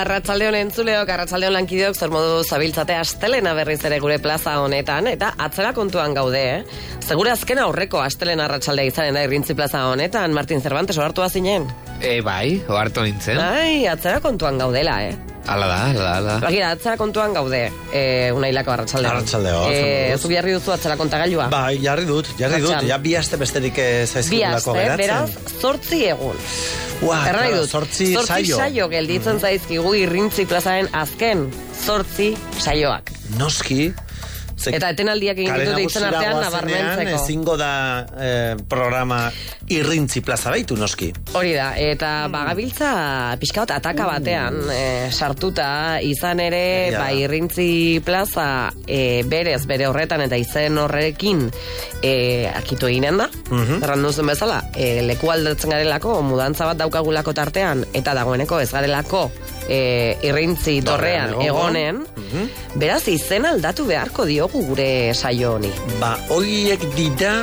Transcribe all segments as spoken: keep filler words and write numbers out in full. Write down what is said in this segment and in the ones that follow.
Arratsaldeon entzuleok, arratsaldeon lankideok, zer modu zabiltzate astelena berriz ere gure plaza honetan, eta atzera kontuan gaude, eh? Segura azken aurreko astelena arratsaldea izanen da Irrintzi plaza honetan, Martin Cervantes, ohartu azinen? E, bai, ohartu nintzen. Ai, atzera kontuan gaudela, eh? Ala da, ala da, ala. Bagira, atzera kontuan gaude, eh, unailako arratsaldean. Arratsaldean. Eh, zu jarri duzu atzera kontagailua? Bai, jarri dut, jarri dut. Ja bi aste besterik zaizkigulako geratzen. Bi aste, beraz, zortzi egun. Ua, Errai claro, dut, zortzi saio. Zortzi saio gelditzen mm. zaizkigu Irrintzi plazaren azken zortzi saioak. Noski. Eta etenaldiak egin ditut eitzen artean nabarmentzeko. Ezingo da eh, programa Irrintzi plaza baitu, noski. Hori da, eta mm. bagabiltza pixka bat ataka batean eh, sartuta, izan ere ja. ba, Irrintzi plaza eh, berez, bere horretan eta izen horrekin eh, akitu eginen da. Mm-hmm. Erran duzen bezala, eh, leku aldatzen garelako, mudantza bat daukagulako tartean, eta dagoeneko ez garelako eh, Irrintzi dorrean egonen, mm-hmm. beraz izen aldatu beharko diogu gure saio honi. Ba, horiek dira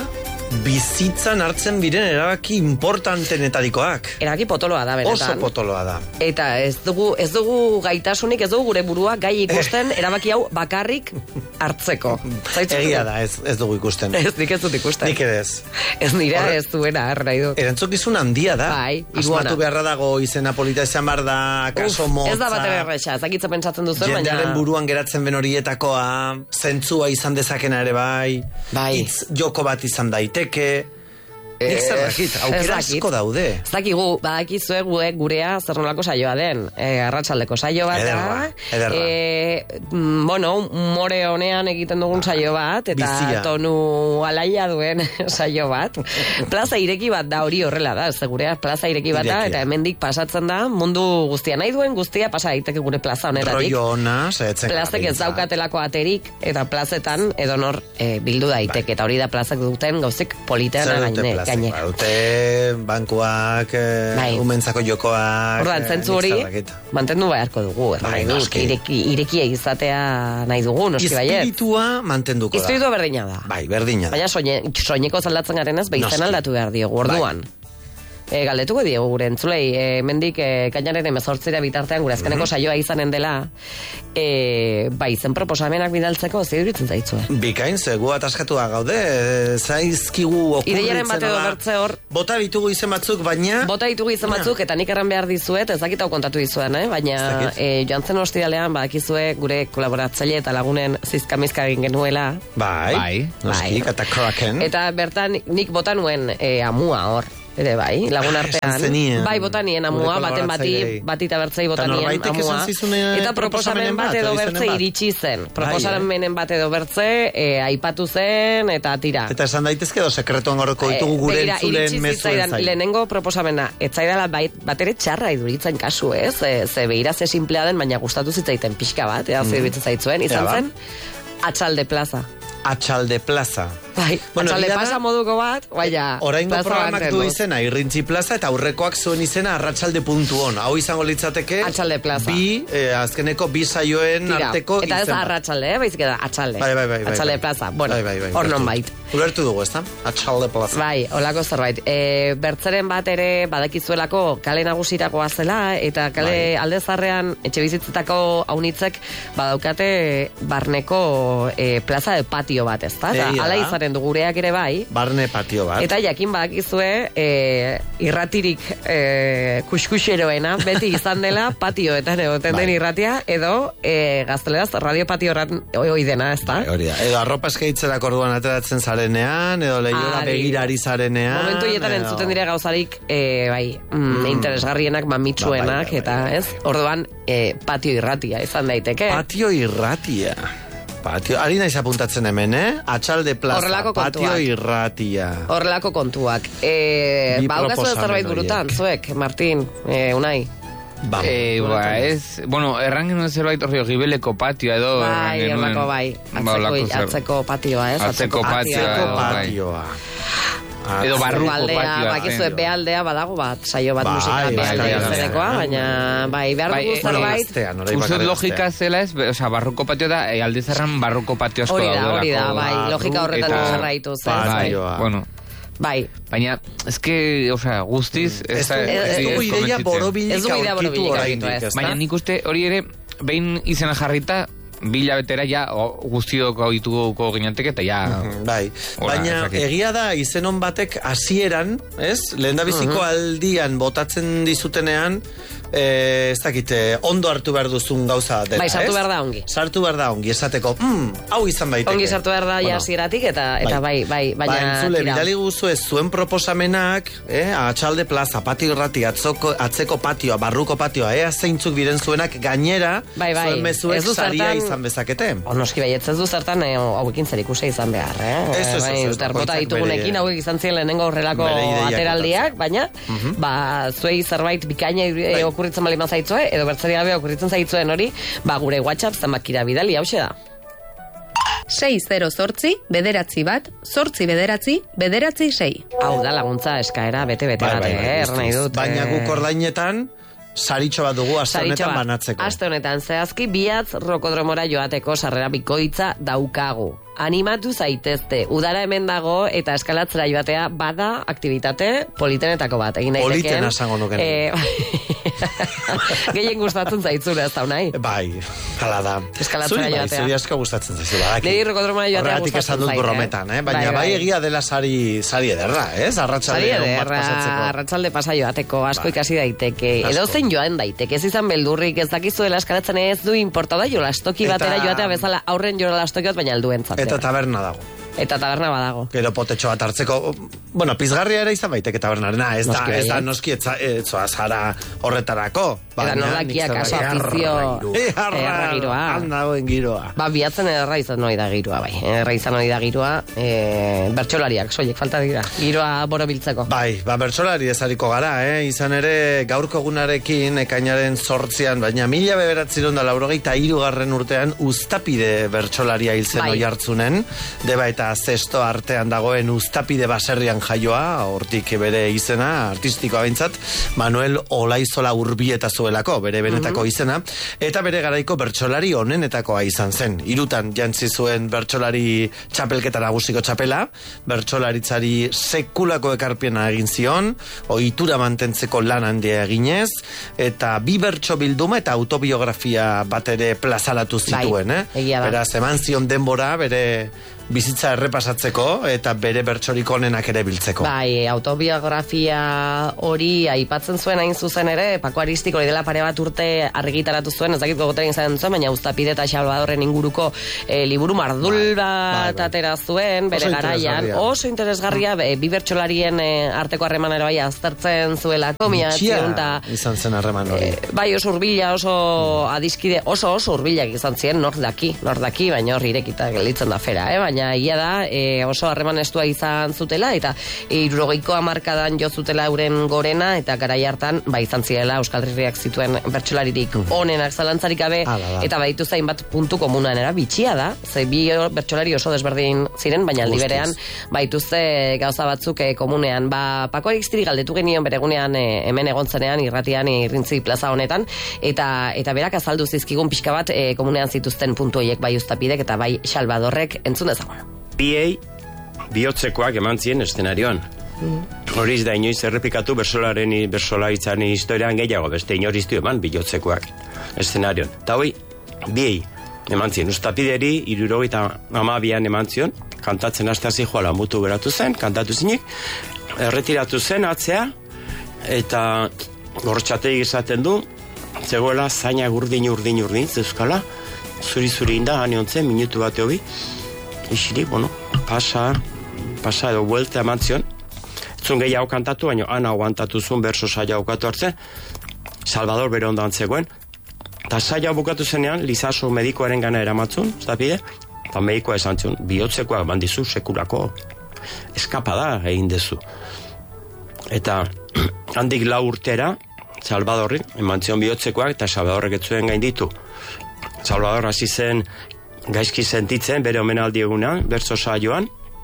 bizitzan hartzen diren erabaki importantenetarikoak. Erabaki potoloa da, benetan. Oso potoloa da. Eta ez dugu, ez dugu gaitasunik, ez dugu gure burua gai ikusten erabaki hau bakarrik hartzeko. Zaitzen Egia da, ez, ez dugu ikusten. Ez, nik ez dut ikusten. Nik ez. Ez nire Horre... ez duena, nahi dut. Erantzukizun handia da. Bai, iguana. Asmatu beharra dago izena polita izan bar da, kaso motza. Ez da bat errexa, ez dakitza pentsatzen duzu, baina... Jendearen buruan geratzen ben horietakoa, zentzua izan dezakena ere bai, bai. Itz joko bat izan daiteke... Nik zer dakit, aukera asko daude. Ez dakigu, badakizue gue, gurea zer nolako saioa den. E, arratsaldeko saio bat. Ederra, ederra. E, bueno, more honean egiten dugun saio bat, eta bizia. Tonu alaia duen saio bat. Plaza ireki bat da, hori horrela da, ez gurea plaza ireki bat da, eta hemendik pasatzen da, mundu guztia nahi duen guztia pasa daiteke gure plaza honetatik. Rollo ona, saiatzen plazek ez daukatelako aterik, eta plazetan edonor e, bildu daiteke, eta hori da plazak duten gauzik politeana gaine. Badute bankuak, bai. Umentzako jokoak. Ordan, zentzu hori mantendu beharko dugu. Bai, noski. Ireki, irekia izatea nahi dugu, noski baiet. Espiritua mantenduko da. Espiritua berdina da. Bai, berdina da. Baina soine, soineko zaldatzen garenez, behizen aldatu behar diogu, orduan. Bai. E, galdetuko diogu gure entzulei, e, mendik e, kainaren emezortzira bitartean gure azkeneko mm-hmm. saioa izanen dela, e, bai, zen proposamenak bidaltzeko ziduritzen zaitzue. Bikain, zegu ataskatua gaude, zaizkigu okurritzen. Ideiaren bat edo bertze hor. Bota ditugu izen batzuk, baina... Bota ditugu izen batzuk, eta nik erran behar dizuet, ez dakit hau kontatu dizuen, eh? Baina e, joan zen ostiralean, badakizue gure kolaboratzaile eta lagunen zizkamizka egin genuela. Bai, bai. Noski, bai. Eta kraken. Eta bertan nik bota nuen e, amua hor. Ere bai, lagun artean. Bai, botanien amua, baten bati, batita bertzei botanien amua. Eta proposamen bat edo bertze iritsi zen. Proposamenen bat edo bertze, e, aipatu zen, eta tira. Eta esan daitezke edo sekretuan goroko ditugu gure e, entzulen mezuen zain. Lehenengo proposamena, etzaidala bat ere txarra iduritzen kasu, ez? Ze, ze behira ze simplea den, baina gustatu zitzaiten pixka bat, ea, mm. ziduritzen zaitzuen. Izan ja, zen, Atxalde plaza. Atxalde plaza. Bai, bueno, atxalde plaza moduko bat, baina... Oraingo programak du izena Irrintzi plaza, eta aurrekoak zuen izena arratsalde puntu on. Hau izango litzateke... Atxalde plaza. Bi, eh, azkeneko bi saioen Tira, arteko eta izen. Eta ez arratsalde, eh? Baizik da, atxalde. Bai, bai, bai. bai atxalde bai. plaza. Bueno, bai, bai, bai, hor non bait. Ulertu dugu, ez da? Atxalde plaza. Bai, holako zerbait. E, bertzeren bat ere badakizuelako kale nagusirakoa zela, eta kale bai. Aldezarrean etxe bizitzetako haunitzek badaukate barneko e, plaza de patio bat, ez da? Hala izanen du gureak ere bai. Barne patio bat. Eta jakin badakizue e, irratirik e, kuskuxeroena beti izan dela patioetan egoten bai. Den irratia, edo e, gazteleraz radio patioran oi dena, ez da? Bai, hori da. Edo arropa eskeitzerako orduan ateratzen zarenean, edo lehiora begirari zarenean. Momentu hietan edo... entzuten dire gauzarik e, bai, mm, interesgarrienak, mamitsuenak, ba, bai, bai, bai, eta ez? Orduan e, patio irratia izan daiteke. Patio irratia. Patio, ari naiz apuntatzen hemen, eh? Atxalde plaza, patio irratia. Horrelako kontuak. E, ba, haukazu zerbait burutan, zuek, Martin, e, Unai. Ba, e, ba, ez, bueno, erran genuen zerbait horri gibeleko patioa edo. Bai, horrelako bai. Atzeko, ba, atzeko patioa, ez? Atzeko patioa. Atzeko patioa. Edo barruko patioa. Bakizue bealdea badago bat, saio bat bai, musika bai, bealdea bai, izanekoa, bai, baina bai, behar dugu zerbait. Uste logika zela ez, oza, barruko patio da, e, aldezarran barruko patio asko hori da, daudelako. Hori da, bai, logika horretan jarraitu zen. Bai, bueno. Bai. Baina, ezke, osea, guztiz... Ez dugu ideia borobilik aurkitu oraindik. Baina nik uste hori ere, behin izena jarrita, bila betera ja guztioko dituko ginateke eta ja... Bai, baina egia da izenon batek hasieran, ez? Lehendabiziko aldian botatzen dizutenean, Eh, ez dakite, ondo hartu behar duzun gauza dela, bai, sartu ez? behar da ongi. Sartu behar da ongi, esateko, mm, hau izan baiteke. Ongi sartu behar da bueno, jasieratik, eta, eta bai, bai, baina... Ba, entzule, bidali guzu ez zuen proposamenak, eh, Atxalde plaza, patio irrati, atzoko, atzeko patioa, barruko patioa, ea zeintzuk diren zuenak gainera, bai, bai. zuen mezuek saria izan bezakete. Onoski bai, ez du zertan eh, hauekin zer ikusia izan behar, eh? Ez, ez, ez, ez. Bota ditugunekin hauek izan ziren lehenengo horrelako ateraldiak, baina, uh-huh. ba, zuei zerbait bikaina bai. okurritzen bali mazaitzue, edo bertzeri gabe okurritzen zaitzuen hori, ba, gure WhatsApp zenbakira bidali, hause da. sei zero zortzi, bederatzi bat, zortzi bederatzi, bederatzi sei. Hau da laguntza eskaera, bete-bete bat, eh, nahi dut. Baina guk ordainetan, saritxo bat dugu aste honetan banatzeko. Aste honetan zehazki biatz rokodromora joateko sarrera bikoitza daukagu. Animatu zaitezte, udara hemen dago eta eskalatzera joatea bada aktivitate politenetako bat. Egin daiteken. Politen asango nuken. Eh, Gehien gustatzen zaitzura, ez da unai? Bai, hala da. Eskalatzera joatea. Zuri asko gustatzen zaizu, badaki. Niri rokodromora joatea gustatzen zaitu. Horregatik esan dut brometan, eh? Baina bai, bai. bai egia dela sari, sari ederra, ez? Arratsalde on bat pasatzeko. Arratsalde pasa joateko, asko ikasi daiteke. Edo zein joan daiteke, ez izan beldurrik, ez dakizu dela eskalatzen ez du importada jo lastoki batera joatea bezala aurren jo lastoki bat baina alduentzat. Eta taberna dago. Eta taberna badago. Gero potetxo bat hartzeko, bueno, pizgarria ere izan baiteke tabernarena, ez da, ez da noski etzoa zara horretarako. Eta nordakiak aso afizio erra giroa. Handagoen giroa. Ba, biatzen erra izan hori da giroa, bai. Erra izan hori da giroa, e, bertsolariak, soiek falta dira, giroa borobiltzeko. Bai, ba, bertsolari ezariko gara, eh? Izan ere, gaurko egunarekin, ekainaren sortzian, baina mila bederatziron da laurogeita hirugarren urtean, Uztapide bertsolaria hil zen oi hartzunen, deba eta zesto artean dagoen Uztapide baserrian jaioa, hortik bere izena, artistikoa behintzat, Manuel Olaizola Urbieta zuelako, bere benetako mm-hmm. izena, eta bere garaiko bertsolari onenetakoa izan zen. Hirutan jantzi zuen bertsolari txapelketa nagusiko txapela, bertsolaritzari sekulako ekarpena egin zion, ohitura mantentzeko lan handia eginez, eta bi bertso bilduma eta autobiografia bat ere plazaratu zituen, bai, eh? Beraz, eman zion denbora, bere bizitza errepasatzeko eta bere bertsorik onenak ere biltzeko. Bai, autobiografia hori aipatzen zuen hain zuzen ere, Pako Aristik hori dela pare bat urte argitaratu zuen, ez dakit gogotaren izan zuen, baina Uztapide eta Salvadorren inguruko e, liburu mardul bat bai, bai. atera zuen, bere oso garaian, interesgarria. oso interesgarria, mm. bi bertsolarien e, arteko harremanera bai aztertzen zuelako, mia Txia izan zen harreman hori. E, bai, oso urbila, oso mm. adiskide, oso oso urbilak izan ziren, nor daki, nor daki, baina hor irekita gelitzen da fera, eh? Baina ia da e, oso harreman estua izan zutela eta hirurogeiko hamarkadan jo zutela euren gorena eta garai hartan ba izan zirela Euskal Herriak zituen bertsolaririk onenak zalantzarik gabe eta baditu zain bat puntu komunanera bitxia da, ze bi bertsolari oso desberdin ziren, baina aldi berean baituzte gauza batzuk e, komunean. Ba, Pako Aristiri galdetu genion beregunean e, hemen egon zenean irratian irrintzi plaza honetan eta eta berak azaldu zizkigun pixka bat e, komunean zituzten puntu horiek bai Uztapidek eta bai Salvadorrek entzun dezagun. Biei bihotzekoak eman zien eszenarioan. Mm. Hori da inoiz errepikatu bersolaren bersolaritzaren historian gehiago, beste inoriz du eman bihotzekoak eszenarioan. Eta hoi, biei eman zien, Uztapideri hirurogeita hamabian eman zion, kantatzen hastasi joala mutu geratu zen, kantatu zinik, erretiratu zen atzea, eta gortxategi izaten du, zegoela zaina urdin urdin urdin, zeuskala, zuri-zuri inda, haniontzen, minutu bate hobi, isiri, bueno, pasa, pasa edo buelta eman zion. Zun gehiago kantatu, baina ana aguantatu zuen berso saia bukatu hartze. Salvador bere ondoan zegoen. Eta saia bukatu zenean, Lizaso medikoaren gana eramatzun, ez da pide? Eta medikoa esan zion, bihotzekoa bandizu sekulako eskapada egin dezu. Eta handik lau urtera, Salvadorri, eman zion bihotzekoak, eta Salvadorrek ez zuen gainditu. Salvador hasi zen gaizki sentitzen, bere omenaldi eguna, bertso saioan,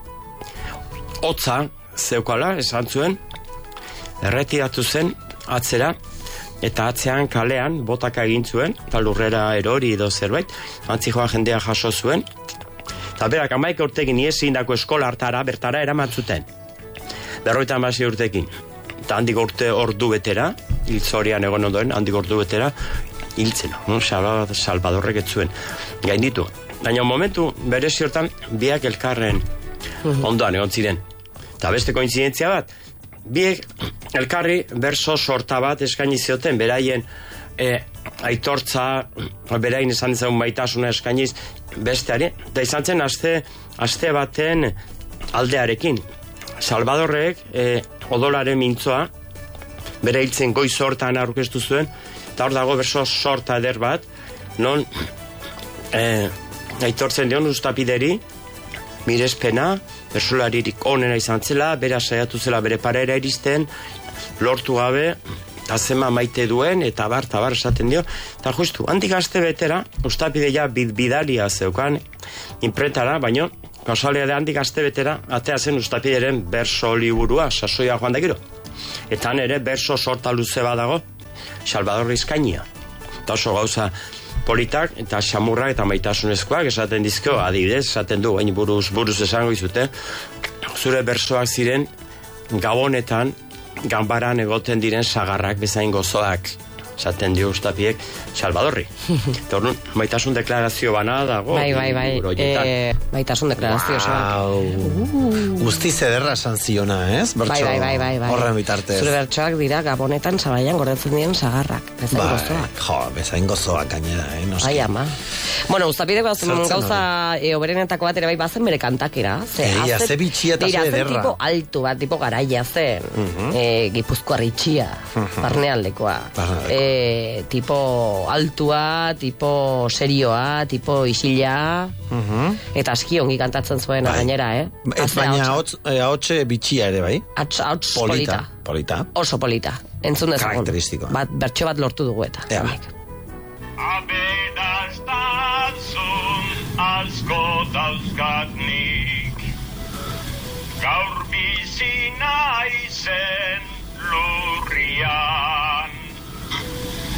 hotza zeukala, esan zuen, erretiratu zen, atzera, eta atzean kalean, botaka egin zuen, eta lurrera erori edo zerbait, antzi joa jendea jaso zuen, eta berak amaik urtegin iezin dako eskola hartara, bertara eraman zuten. berroita hamasi urtekin. Eta handik urte ordu betera, hiltzorian egon ondoen, handik ordu betera, hiltzen, no? Salvadorrek ez zuen gainditu. Baina momentu, bere ziortan, biak elkarren ondoan egon ziren. Eta beste kointzidentzia bat, biek elkarri berso sorta bat eskaini zioten, beraien e, aitortza, berain esan dezagun maitasuna eskainiz besteari, eta izan zen aste, aste baten aldearekin. Salvadorrek e, odolaren mintzoa, bere hiltzen goiz sortan aurkeztu zuen, eta hor dago berso sorta eder bat, non e, aitortzen dion ustapideri, mirespena, bersolaririk onena izan zela, bera saiatu zela bere parera iristen, lortu gabe, azema maite duen, eta bar, eta bar esaten dio, eta justu, handik aste betera, ustapidea bid, bidalia zeukan, impretara, baino, kausalea de handik aste betera, atea zen ustapideren berso liburua, sasoia joan da gero. Eta han ere berso sorta luze badago, Salvador Rizkainia. Eta oso gauza politak eta xamurrak eta maitasunezkoak esaten dizkio, adibidez, esaten du, baina buruz, buruz esango izute, zure bersoak ziren gabonetan, ganbaran egoten diren sagarrak bezain gozoak, esaten dio ustapiek Salvadorri. Tornun, maitasun deklarazio bana dago. Bai, bai, bai, e, maitasun deklarazio wow. uh. Guzti zederra esan ziona, ez? Bertso, bai, bai, bai, bai, bai. Horren bitartez. Zure bertsoak dira gabonetan zabaian gordetzen diren sagarrak, bezain bai, gozoak. Jo, bezain gozoak gainera, eh? Noski. Bai, ama. Bueno, ustapideko gauza e, oberenetako bat ere bai bazen bere kantakera. Ze, Egia, ze bitxia eta ze ederra. Tipo altu bat, tipo garaia zen. Uh -huh. e, Gipuzkoa ritxia, uh -huh. barnealdekoa. E, tipo altua, tipo serioa, tipo isila, uh -huh. eta aski ongi kantatzen zuen bai. Gainera, eh? Ez baina ahotxe bitxia ere, bai? Ahots polita. Polita. Oso polita. Entzun dezagun. Karakteristikoa. Bat, bertxo bat lortu dugu eta. Ja. Aberastatzun asko dauzkat nik, gaur bizi naizen